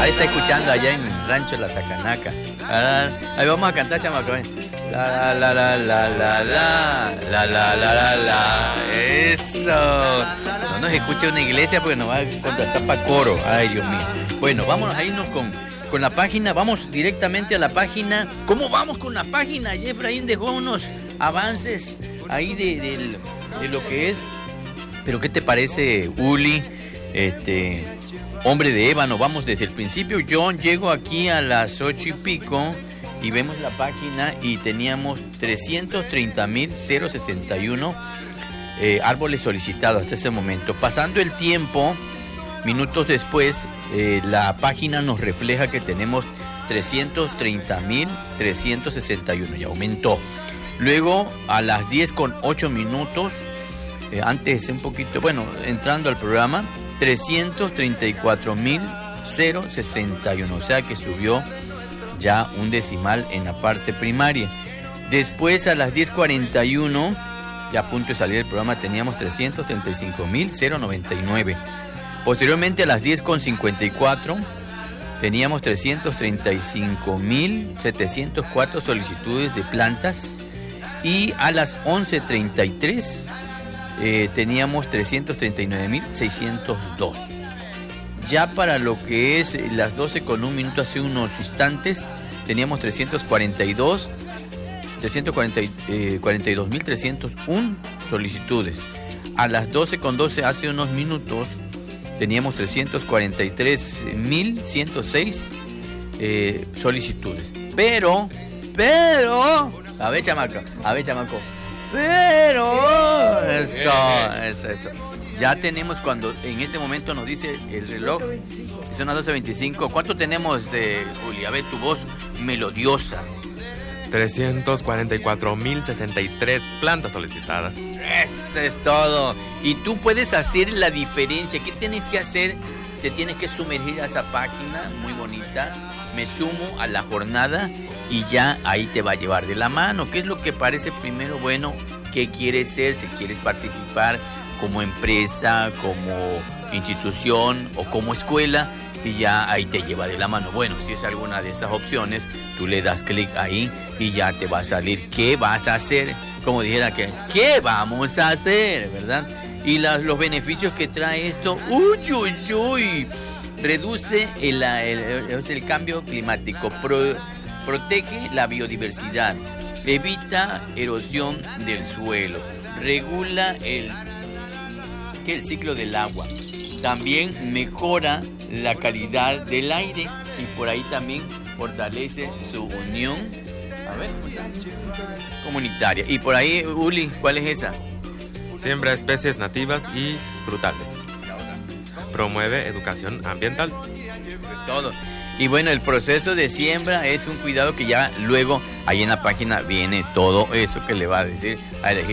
Ahí está escuchando allá en el rancho La Sacanaca. Ahí vamos a cantar, chamaco. La la la la la la la la la la. Eso. No nos escucha una iglesia porque nos va a contratar para coro. Ay, Dios mío. Bueno, vámonos a irnos con la página. Vamos directamente a la página. ¿Cómo vamos con la página? Efraín dejó unos avances ahí de lo que es. Pero ¿qué te parece, Uli? Hombre de ébano, vamos desde el principio. Yo llego aquí a las 8:00 y vemos la página y teníamos 330,061 árboles solicitados hasta ese momento. Pasando el tiempo, minutos después, la página nos refleja que tenemos 330,361, ya aumentó. Luego, a las 10:08, antes un poquito, bueno, entrando al programa, 334,061, o sea que subió ya un decimal en la parte primaria. Después, a las 10:41, ya a punto de salir del programa, teníamos 335,099. Posteriormente, a las 10:54, teníamos 335,704 solicitudes de plantas. Y a las 11:33 teníamos 339,602. Ya para lo que es las 12:01 hace unos instantes, teníamos 42,301 solicitudes. A las 12:12 hace unos minutos teníamos 343,106 solicitudes. Pero, a ver, chamaco. Pero, eso. Ya tenemos, cuando en este momento nos dice el reloj, son las 12:25. ¿Cuánto tenemos de Juli? A ver, tu voz melodiosa. 344,063 plantas solicitadas. Eso es todo. Y tú puedes hacer la diferencia. ¿Qué tienes que hacer? Te tienes que sumergir a esa página muy bonita. Me sumo a la jornada y ya ahí te va a llevar de la mano. ¿Qué es lo que parece primero? Bueno, ¿qué quieres ser? Si quieres participar como empresa, como institución o como escuela, y ya ahí te lleva de la mano. Bueno, si es alguna de esas opciones, tú le das clic ahí y ya te va a salir qué vas a hacer. Como dijera que, ¿qué vamos a hacer? ¿Verdad? Y los beneficios que trae esto, ¡uy! Reduce el cambio climático, protege la biodiversidad, evita erosión del suelo, regula el ciclo del agua, también mejora la calidad del aire y por ahí también fortalece su unión comunitaria. Y por ahí, Uli, ¿cuál es esa? Siembra especies nativas y frutales. Promueve educación ambiental. Todo. Y bueno, el proceso de siembra es un cuidado que ya luego ahí en la página viene todo eso que le va a decir a elegir.